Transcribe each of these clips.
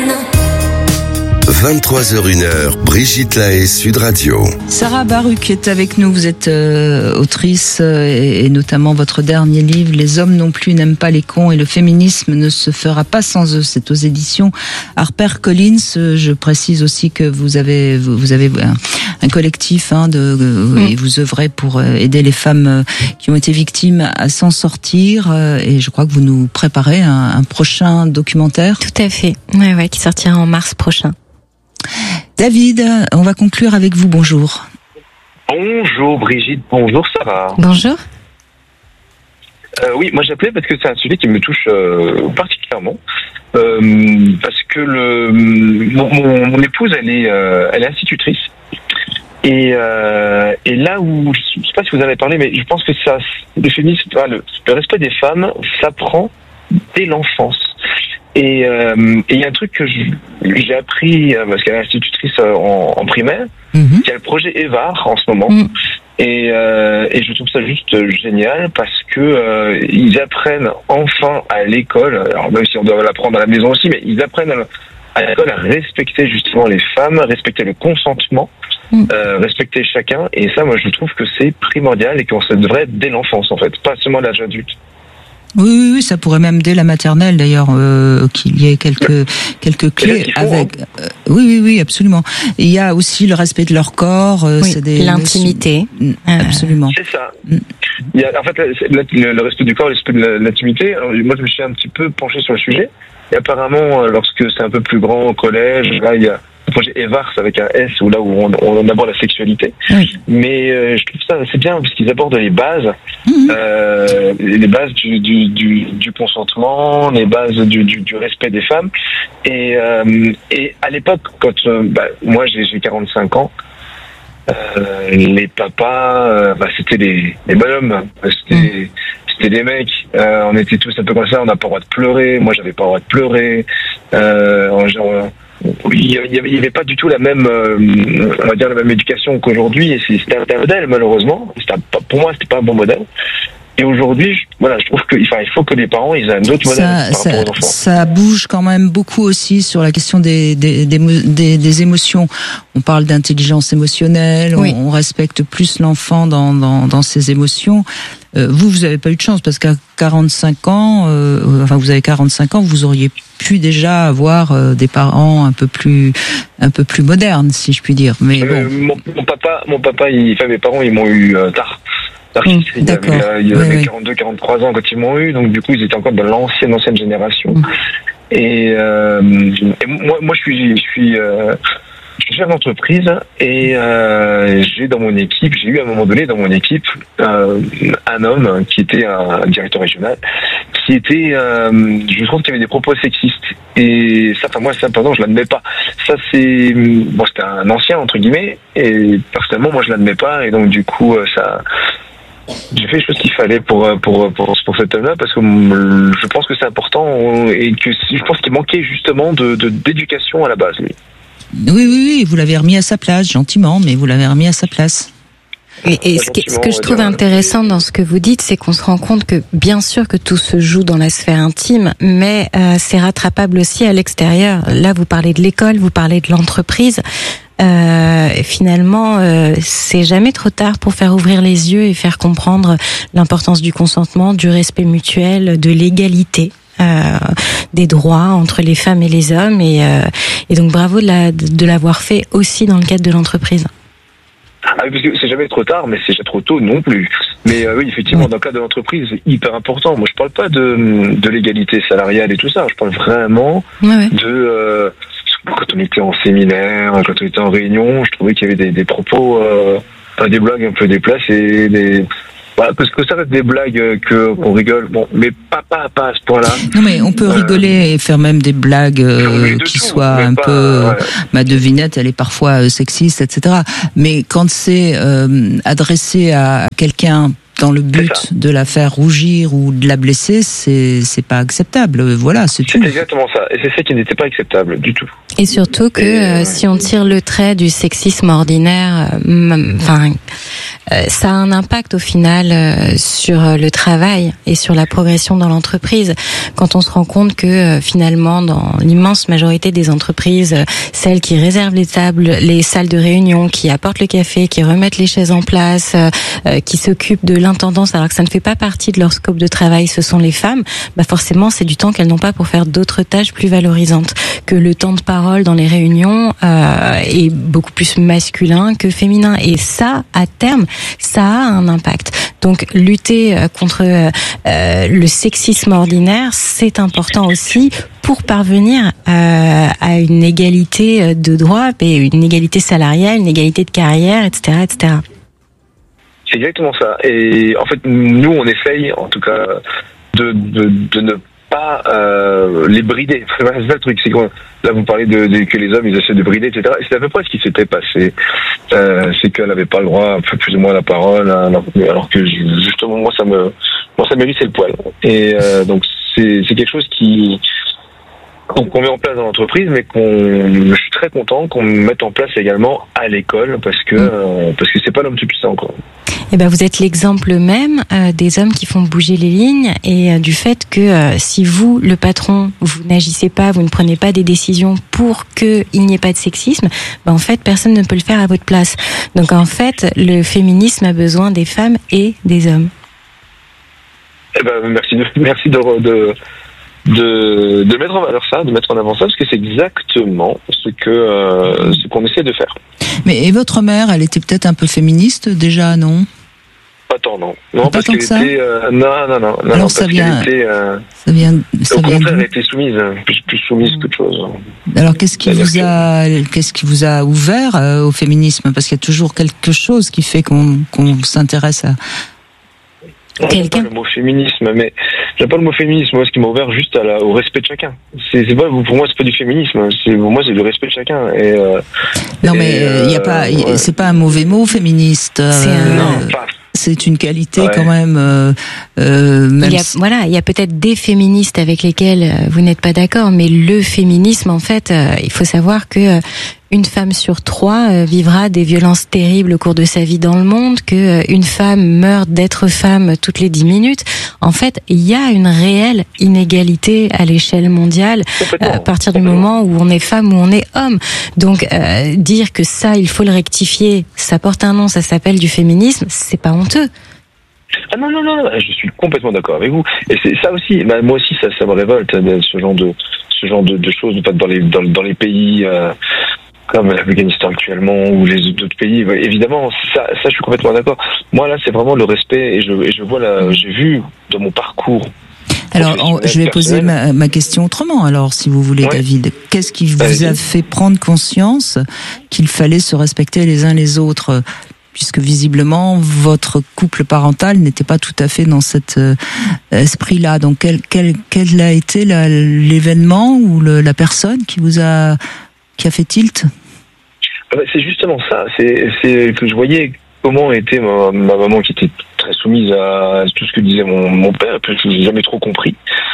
23h01, Brigitte Lahaie, Sud Radio. Sarah Baruch est avec nous. Vous êtes autrice et notamment votre dernier livre, Les hommes non plus n'aiment pas les cons et le féminisme ne se fera pas sans eux. C'est aux éditions HarperCollins. Je précise aussi que vous avez un collectif et vous œuvrez pour aider les femmes qui ont été victimes à s'en sortir. Et je crois que vous nous préparez un prochain documentaire. Tout à fait. Ouais, qui sortira en mars prochain. David, on va conclure avec vous. Bonjour. Bonjour Brigitte, bonjour Sarah. Bonjour. Oui, moi j'appelais parce que c'est un sujet qui me touche particulièrement. Parce que mon épouse, elle est institutrice. Et là où, je ne sais pas si vous en avez parlé, mais je pense que ça, le féminisme, le respect des femmes s'apprend dès l'enfance. Et il y a un truc que j'ai appris parce qu'elle est institutrice en primaire. Il y a le projet EVAR en ce moment. Et je trouve ça juste génial parce que ils apprennent enfin à l'école, alors même si on doit l'apprendre à la maison aussi, mais ils apprennent à l'école à respecter justement les femmes, respecter le consentement, respecter chacun. Et ça, moi, je trouve que c'est primordial et qu'on se devrait dès l'enfance, en fait, pas seulement à l'âge adulte. Oui, ça pourrait même dès la maternelle d'ailleurs qu'il y ait quelques clés avec. Oui, absolument. Et il y a aussi le respect de leur corps, c'est l'intimité. Absolument. C'est ça. Il y a en fait le respect du corps, le respect de l'intimité. Alors, moi, je me suis un petit peu penché sur le sujet. Et apparemment, lorsque c'est un peu plus grand au collège, là, il y a le projet EVARS avec un S, où là où on aborde la sexualité. Oui. Mais je trouve ça assez bien parce qu'ils abordent les bases, les bases du consentement, les bases du respect des femmes. Et à l'époque, quand moi j'ai 45 ans, les papas, c'était les bonhommes, c'était des mecs. On était tous un peu comme ça. On n'a pas le droit de pleurer. Moi, j'avais pas le droit de pleurer. Il y avait pas du tout la même, on va dire la même éducation qu'aujourd'hui. Et c'était un modèle, malheureusement. Pour moi, c'était pas un bon modèle. Et aujourd'hui, je trouve qu'il faut que les parents ils aient un autre modèle par rapport aux enfants. Ça bouge quand même beaucoup aussi sur la question des émotions. On parle d'intelligence émotionnelle, oui. On respecte plus l'enfant dans ses émotions. Vous avez pas eu de chance parce qu'à 45 ans, vous avez 45 ans, vous auriez pu déjà avoir des parents un peu plus modernes, si je puis dire. Mais bon. Mon papa, mes parents, ils m'ont eu tard. Il y avait 42, 43 ans quand ils m'ont eu, donc du coup ils étaient encore de l'ancienne génération. Et moi je suis chef d'entreprise et j'ai eu à un moment donné dans mon équipe un homme qui était un directeur régional qui était je trouve qu'il y avait des propos sexistes et ça, moi ça pardon je l'admets pas. Ça c'était un ancien entre guillemets et personnellement moi je l'admets pas et donc du coup ça j'ai fait les choses qu'il fallait pour cet homme-là parce que je pense que c'est important et que je pense qu'il manquait justement d'éducation à la base, lui. Oui, vous l'avez remis à sa place, gentiment, mais vous l'avez remis à sa place. Et ce que je trouve intéressant dans ce que vous dites, c'est qu'on se rend compte que bien sûr que tout se joue dans la sphère intime, mais c'est rattrapable aussi à l'extérieur. Là, vous parlez de l'école, vous parlez de l'entreprise. Finalement, c'est jamais trop tard pour faire ouvrir les yeux et faire comprendre l'importance du consentement, du respect mutuel, de l'égalité. Des droits entre les femmes et les hommes et donc bravo de l'avoir fait aussi dans le cadre de l'entreprise. Parce que c'est jamais trop tard, mais c'est jamais trop tôt non plus. Mais oui, effectivement, dans le cadre de l'entreprise, c'est hyper important. Moi, je parle pas de l'égalité salariale et tout ça. Je parle vraiment de quand on était en séminaire, quand on était en réunion, je trouvais qu'il y avait des propos, des blagues un peu déplacées, parce que ça reste des blagues qu'on rigole, mais pas à ce point-là. Non, mais on peut rigoler et faire même des blagues qui soient un peu. Ma devinette, elle est parfois sexiste, etc. Mais quand c'est adressé à quelqu'un dans le but de la faire rougir ou de la blesser, c'est pas acceptable. Voilà, c'est tout. C'est exactement ça. Et c'est ça qui n'était pas acceptable du tout. Et surtout que si on tire le trait du sexisme ordinaire, ça a un impact au final sur le travail et sur la progression dans l'entreprise. Quand on se rend compte que finalement, dans l'immense majorité des entreprises, celles qui réservent les tables, les salles de réunion, qui apportent le café, qui remettent les chaises en place, qui s'occupent de l'intendance alors que ça ne fait pas partie de leur scope de travail, ce sont les femmes, forcément c'est du temps qu'elles n'ont pas pour faire d'autres tâches plus valorisantes. Que le temps de parole dans les réunions est beaucoup plus masculin que féminin. Et ça, à terme, ça a un impact. Donc lutter contre le sexisme ordinaire, c'est important aussi pour parvenir à une égalité de droits, une égalité salariale, une égalité de carrière, etc., etc. C'est exactement ça. Et en fait, nous, on essaye, en tout cas, de ne pas les brider. C'est ça le truc, c'est que là, vous parlez que les hommes, ils essaient de brider, etc. Et c'est à peu près ce qui s'était passé. C'est qu'elle n'avait pas le droit, plus ou moins, à la parole, alors que justement, moi, ça m'hérissait le poil. Et donc, c'est quelque chose qu'on met en place dans l'entreprise, mais je suis très content qu'on mette en place également à l'école, parce que c'est pas l'homme tout puissant, quoi. Eh ben, vous êtes l'exemple même des hommes qui font bouger les lignes et du fait que si vous, le patron, vous n'agissez pas, vous ne prenez pas des décisions pour qu'il n'y ait pas de sexisme, en fait, personne ne peut le faire à votre place. Donc, en fait, le féminisme a besoin des femmes et des hommes. Eh ben, merci de mettre en valeur ça, de mettre en avant ça, parce que c'est exactement ce qu'on essaie de faire. Mais et votre mère, elle était peut-être un peu féministe déjà, non? Pas tant, non. Non, pas parce tant qu'elle que ça. était alors non, ça vient. Ça vient. Au contraire, elle était soumise, plus soumise qu'autre chose. Alors qu'est-ce qui vous a ouvert au féminisme? Parce qu'il y a toujours quelque chose qui fait qu'on s'intéresse à. J'aime pas le mot féminisme, mais j'aime pas le mot féminisme. Moi, ce qui m'a ouvert juste au respect de chacun. C'est pas, pour moi, c'est pas du féminisme. Pour moi, c'est du respect de chacun. Et non, mais il y a pas, c'est pas un mauvais mot, féministe. Non, c'est une qualité quand même. Il y a peut-être des féministes avec lesquels vous n'êtes pas d'accord, mais le féminisme, en fait, il faut savoir que une femme sur 3 vivra des violences terribles au cours de sa vie dans le monde, que une femme meurt d'être femme toutes les 10 minutes. En fait, il y a une réelle inégalité à l'échelle mondiale à partir du moment où on est femme ou on est homme. Donc, dire que ça, il faut le rectifier, ça porte un nom, ça s'appelle du féminisme, c'est pas honteux. Ah non, je suis complètement d'accord avec vous. Et c'est ça aussi, moi aussi, ça me révolte, ce genre de choses, dans les pays comme l'Afghanistan actuellement ou les autres pays. Évidemment, ça, je suis complètement d'accord. Moi, là, c'est vraiment le respect, et je vois j'ai vu dans mon parcours. Alors, je vais poser ma question autrement, alors, si vous voulez, David. Qu'est-ce qui vous a fait prendre conscience qu'il fallait se respecter les uns les autres, puisque visiblement, votre couple parental n'était pas tout à fait dans cet esprit-là. Donc, quel a été l'événement ou la personne qui a fait tilt? C'est justement ça. C'est que je voyais comment était ma maman, qui était très soumise à tout ce que disait mon père, puis je n'ai jamais trop compris.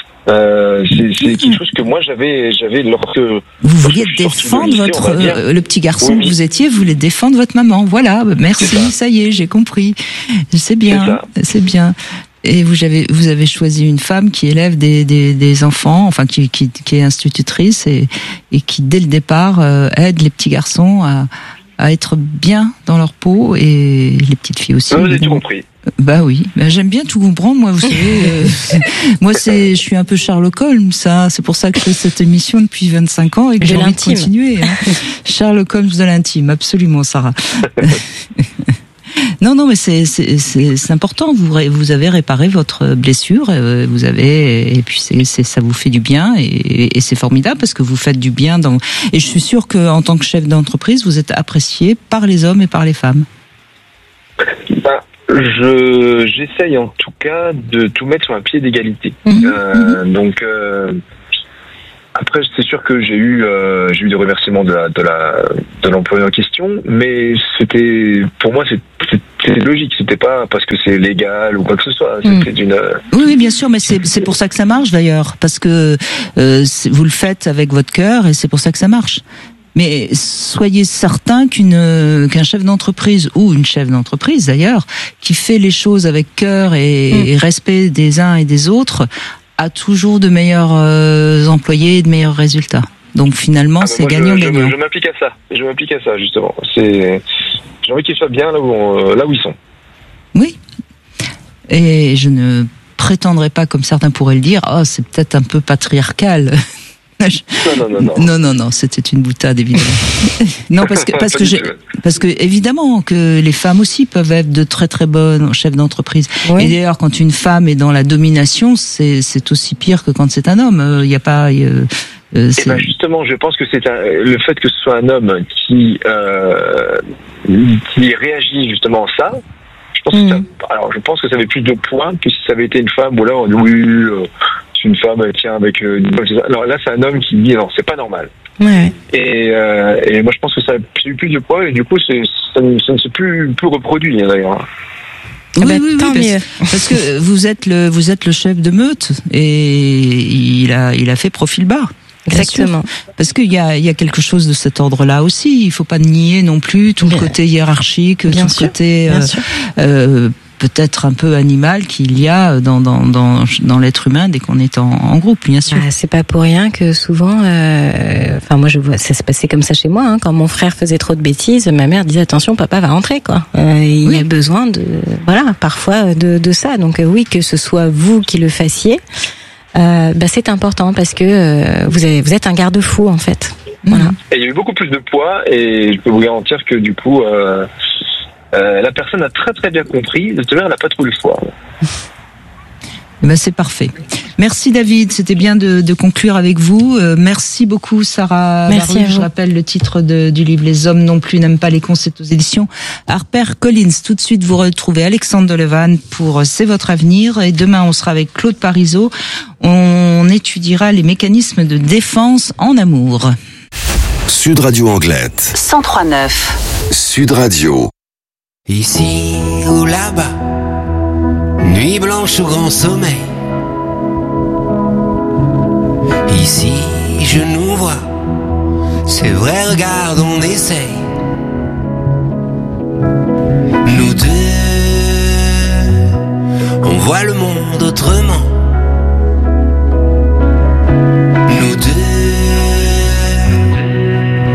C'est quelque chose que moi j'avais lorsque vous vouliez défendre le petit garçon que vous étiez, vous voulez défendre votre maman. Voilà, merci, ça y est, j'ai compris. C'est bien. Et vous avez choisi une femme qui élève des enfants, enfin qui est institutrice et qui dès le départ aide les petits garçons à être bien dans leur peau, et les petites filles aussi. Vous avez tout compris. Bah oui, j'aime bien tout comprendre, moi, vous savez. Moi, je suis un peu Sherlock Holmes, ça. C'est pour ça que je fais cette émission depuis 25 ans et que j'ai envie de continuer. Sherlock Holmes de l'intime, absolument, Sarah. Non, mais c'est important. Vous avez réparé votre blessure, et puis ça vous fait du bien, et c'est formidable parce que vous faites du bien et je suis sûre que en tant que chef d'entreprise, vous êtes apprécié par les hommes et par les femmes. J'essaye en tout cas de tout mettre sur un pied d'égalité. Donc après, c'est sûr que j'ai eu des remerciements de l'employé en question, mais pour moi c'était logique, c'était pas parce que c'est légal ou quoi que ce soit. C'était Oui, bien sûr, mais c'est pour ça que ça marche d'ailleurs, parce que vous le faites avec votre cœur et c'est pour ça que ça marche. Mais soyez certain qu'un chef d'entreprise ou une chef d'entreprise d'ailleurs qui fait les choses avec cœur et respect des uns et des autres a toujours de meilleurs employés et de meilleurs résultats. Donc finalement, c'est gagnant-gagnant. Je m'applique à ça. Je m'applique à ça justement. J'ai envie qu'ils soient bien là où ils sont. Oui. Et je ne prétendrai pas, comme certains pourraient le dire, c'est peut-être un peu patriarcal. Non, c'était une boutade évidemment. Non, parce que évidemment que les femmes aussi peuvent être de très très bonnes chefs d'entreprise. Oui. Et d'ailleurs, quand une femme est dans la domination, c'est aussi pire que quand c'est un homme. Il n'y a pas. Justement, je pense que c'est le fait que ce soit un homme qui réagit justement à ça. Je pense que ça avait plus de points que si ça avait été une femme. Ou là, on dit c'est une femme, elle tient avec alors là, c'est un homme qui dit non, c'est pas normal. Ouais. Et moi, je pense que ça a plus de poids et du coup, ça ne s'est plus reproduit d'ailleurs. Oui, parce que vous êtes le chef de meute et il a fait profil bas. Exactement. Parce qu'il y a quelque chose de cet ordre-là aussi. Il faut pas nier non plus tout le côté hiérarchique, tout le côté peut-être un peu animal qu'il y a dans l'être humain dès qu'on est en groupe, bien sûr. C'est pas pour rien que souvent, moi je vois, ça se passait comme ça chez moi. Hein, quand mon frère faisait trop de bêtises, ma mère disait attention, papa va rentrer quoi. Il y a besoin parfois de ça. Donc oui, que ce soit vous qui le fassiez. C'est important parce que vous êtes un garde-fou en fait. Voilà. Et il y a eu beaucoup plus de poids et je peux vous garantir que du coup la personne a très très bien compris. De toute manière, elle n'a pas trop le choix. C'est parfait. Merci David, c'était bien de conclure avec vous. Merci beaucoup Sarah. Merci à vous. Je rappelle le titre du livre Les hommes non plus n'aiment pas les cons, c'est aux éditions HarperCollins. Tout de suite vous retrouvez Alexandre Delevan pour C'est votre avenir et demain on sera avec Claude Parisot. On étudiera les mécanismes de défense en amour. Sud Radio Anglette 103.9 Sud Radio. Ici ou là-bas, nuit blanche ou grand sommeil. Ici je nous vois, c'est vrai, regarde, on essaye. Nous deux, on voit le monde autrement.